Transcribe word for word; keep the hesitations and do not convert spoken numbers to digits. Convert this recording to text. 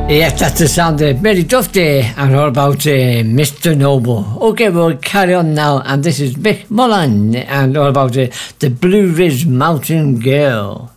Yes, that's the sound of Mary Duff Day and all about uh, Mister Noble. Okay, we'll carry on now, and this is Mick Mullen and all about uh, the Blue Ridge Mountain Girl.